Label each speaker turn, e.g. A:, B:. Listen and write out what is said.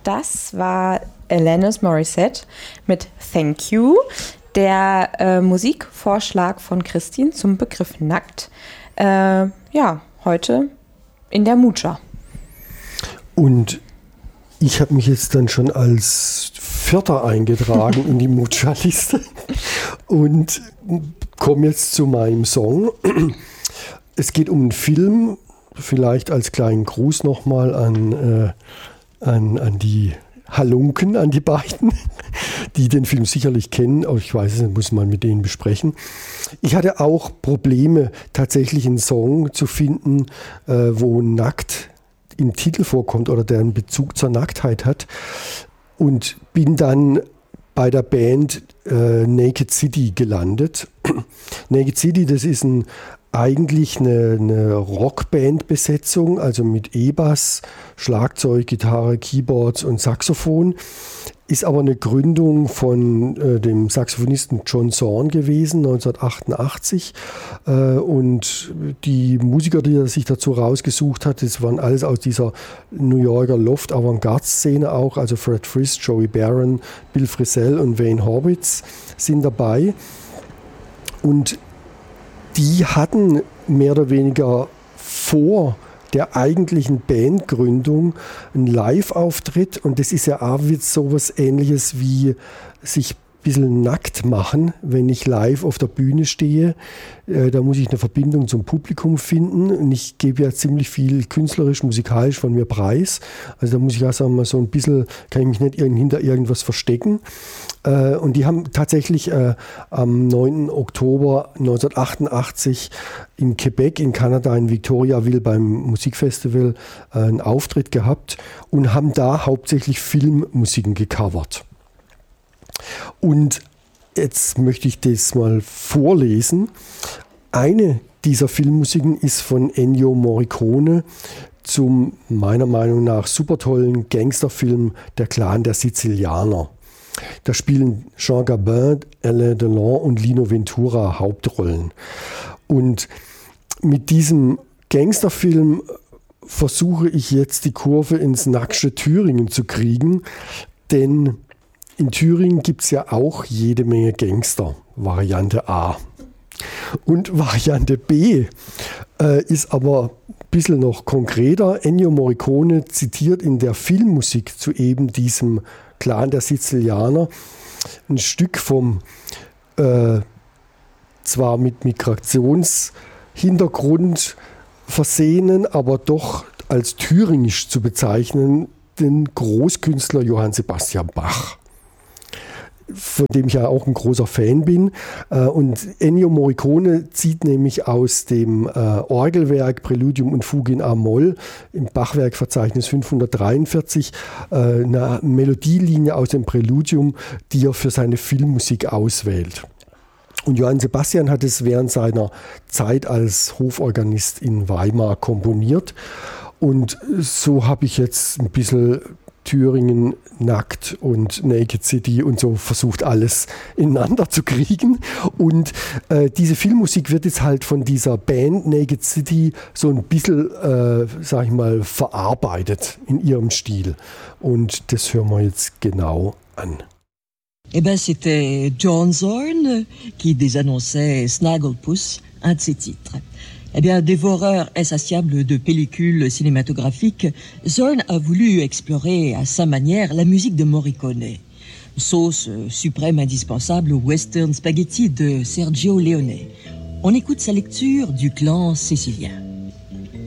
A: das war Alanis Morissette mit Thank You, der Musikvorschlag von Christine zum Begriff nackt. Heute in der Mucha.
B: Und ich habe mich jetzt dann schon als Vierter eingetragen in die Mucha-Liste und komme jetzt zu meinem Song. Es geht um einen Film, vielleicht als kleinen Gruß nochmal an die Halunken, an die beiden, die den Film sicherlich kennen, aber ich weiß es nicht, muss man mit denen besprechen. Ich hatte auch Probleme, tatsächlich einen Song zu finden, wo nackt im Titel vorkommt oder der einen Bezug zur Nacktheit hat, und bin dann bei der Band Naked City gelandet. Naked City, das ist eigentlich eine Rockband-Besetzung, also mit E-Bass, Schlagzeug, Gitarre, Keyboards und Saxophon. Ist aber eine Gründung von dem Saxophonisten John Zorn gewesen, 1988. Und die Musiker, die er sich dazu rausgesucht hat, das waren alles aus dieser New Yorker Loft-Avantgarde-Szene auch. Also Fred Frist, Joey Barron, Bill Frisell und Wayne Horwitz sind dabei. Und die hatten mehr oder weniger vor der eigentlichen Bandgründung einen Live-Auftritt, und das ist ja auch so was Ähnliches wie sich ein bisschen nackt machen, wenn ich live auf der Bühne stehe. Da muss ich eine Verbindung zum Publikum finden, und ich gebe ja ziemlich viel künstlerisch, musikalisch von mir preis. Also da muss ich auch sagen, mal so ein bisschen, kann ich mich nicht hinter irgendwas verstecken. Und die haben tatsächlich am 9. Oktober 1988 in Quebec in Kanada, in Victoriaville beim Musikfestival einen Auftritt gehabt und haben da hauptsächlich Filmmusiken gecovert. Und jetzt möchte ich das mal vorlesen. Eine dieser Filmmusiken ist von Ennio Morricone zum meiner Meinung nach super tollen Gangsterfilm Der Clan der Sizilianer. Da spielen Jean Gabin, Alain Delon und Lino Ventura Hauptrollen. Und mit diesem Gangsterfilm versuche ich jetzt die Kurve ins nackte Thüringen zu kriegen, denn in Thüringen gibt es ja auch jede Menge Gangster, Variante A. Und Variante B ist aber ein bisschen noch konkreter. Ennio Morricone zitiert in der Filmmusik zu eben diesem Clan der Sizilianer ein Stück vom zwar mit Migrationshintergrund versehenen, aber doch als thüringisch zu bezeichnen, den Großkünstler Johann Sebastian Bach, von dem ich ja auch ein großer Fan bin. Und Ennio Morricone zieht nämlich aus dem Orgelwerk Präludium und Fuge in A-Moll im Bachwerkverzeichnis 543 eine Melodielinie aus dem Präludium, die er für seine Filmmusik auswählt. Und Johann Sebastian hat es während seiner Zeit als Hoforganist in Weimar komponiert. Und so habe ich jetzt ein bisschen Thüringen nackt und Naked City und so versucht, alles ineinander zu kriegen. Und diese Filmmusik wird jetzt halt von dieser Band Naked City so ein bisschen, sag ich mal, verarbeitet in ihrem Stil. Und das hören wir jetzt genau an.
C: Eh ben, c'était John Zorn qui désannonçait Snagglepuss, un de ses titres. Eh bien, dévoreur insatiable de pellicules cinématographiques, Zorn a voulu explorer à sa manière la musique de Morricone. Sauce suprême indispensable au western spaghetti de Sergio Leone. On écoute sa lecture du clan sicilien.